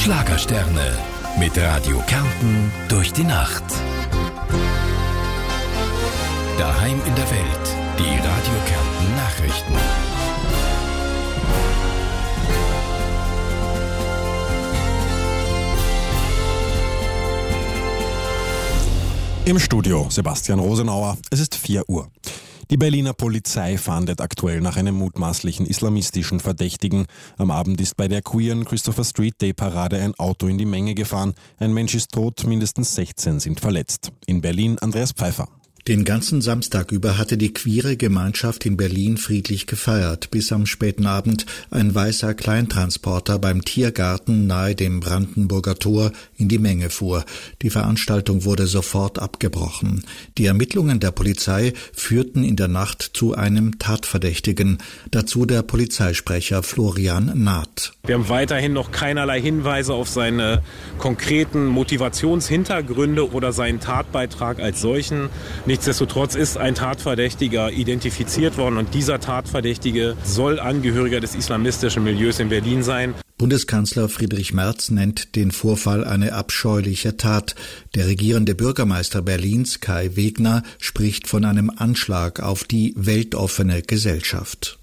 Schlagersterne mit Radio Kärnten durch die Nacht. Daheim in der Welt, die Radio Kärnten Nachrichten. Im Studio Sebastian Rosenauer. Es ist 4 Uhr. Die Berliner Polizei fahndet aktuell nach einem mutmaßlichen islamistischen Verdächtigen. Am Abend ist bei der queeren Christopher Street Day Parade ein Auto in die Menge gefahren. Ein Mensch ist tot, mindestens 16 sind verletzt. In Berlin Andreas Pfeiffer. Den ganzen Samstag über hatte die queere Gemeinschaft in Berlin friedlich gefeiert, bis am späten Abend ein weißer Kleintransporter beim Tiergarten nahe dem Brandenburger Tor in die Menge fuhr. Die Veranstaltung wurde sofort abgebrochen. Die Ermittlungen der Polizei führten in der Nacht zu einem Tatverdächtigen. Dazu der Polizeisprecher Florian Naht. Wir haben weiterhin noch keinerlei Hinweise auf seine konkreten Motivationshintergründe oder seinen Tatbeitrag als solchen. Nichtsdestotrotz ist ein Tatverdächtiger identifiziert worden und dieser Tatverdächtige soll Angehöriger des islamistischen Milieus in Berlin sein. Bundeskanzler Friedrich Merz nennt den Vorfall eine abscheuliche Tat. Der regierende Bürgermeister Berlins, Kai Wegner, spricht von einem Anschlag auf die weltoffene Gesellschaft.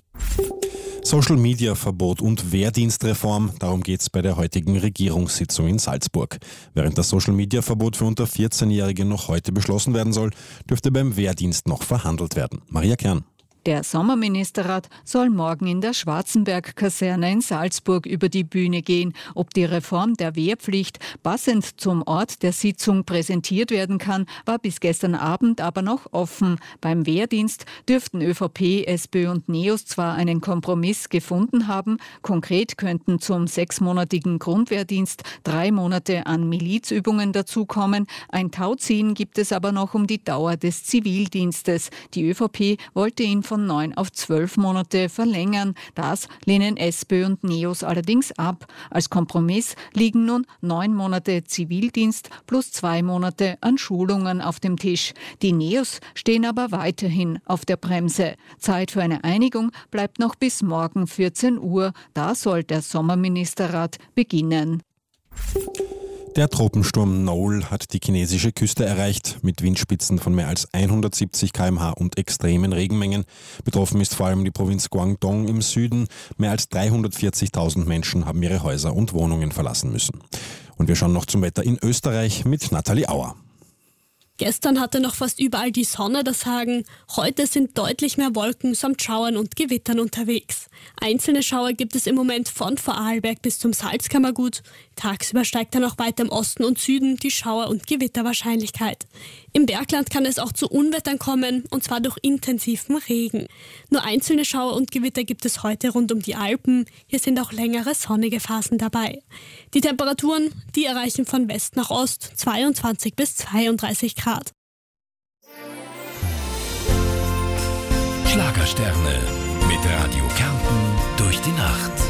Social-Media-Verbot und Wehrdienstreform, darum geht es bei der heutigen Regierungssitzung in Salzburg. Während das Social-Media-Verbot für unter 14-Jährige noch heute beschlossen werden soll, dürfte beim Wehrdienst noch verhandelt werden. Maria Kern. Der Sommerministerrat soll morgen in der Schwarzenberg-Kaserne in Salzburg über die Bühne gehen. Ob die Reform der Wehrpflicht passend zum Ort der Sitzung präsentiert werden kann, war bis gestern Abend aber noch offen. Beim Wehrdienst dürften ÖVP, SPÖ und NEOS zwar einen Kompromiss gefunden haben. Konkret könnten zum 6-monatigen Grundwehrdienst 3 Monate an Milizübungen dazukommen. Ein Tauziehen gibt es aber noch um die Dauer des Zivildienstes. Die ÖVP wollte ihn von 9 auf 12 Monate verlängern. Das lehnen SPÖ und NEOS allerdings ab. Als Kompromiss liegen nun 9 Monate Zivildienst plus 2 Monate an Schulungen auf dem Tisch. Die NEOS stehen aber weiterhin auf der Bremse. Zeit für eine Einigung bleibt noch bis morgen 14 Uhr. Da soll der Sommerministerrat beginnen. Der Tropensturm Noel hat die chinesische Küste erreicht, mit Windspitzen von mehr als 170 km/h und extremen Regenmengen. Betroffen ist vor allem die Provinz Guangdong im Süden. Mehr als 340.000 Menschen haben ihre Häuser und Wohnungen verlassen müssen. Und wir schauen noch zum Wetter in Österreich mit Nathalie Auer. Gestern hatte noch fast überall die Sonne das Sagen. Heute sind deutlich mehr Wolken samt Schauern und Gewittern unterwegs. Einzelne Schauer gibt es im Moment von Vorarlberg bis zum Salzkammergut. Tagsüber steigt dann auch weiter im Osten und Süden die Schauer- und Gewitterwahrscheinlichkeit. Im Bergland kann es auch zu Unwettern kommen, und zwar durch intensiven Regen. Nur einzelne Schauer und Gewitter gibt es heute rund um die Alpen. Hier sind auch längere sonnige Phasen dabei. Die Temperaturen, die erreichen von West nach Ost 22 bis 32 Grad. Schlagersterne mit Radio Kärnten durch die Nacht.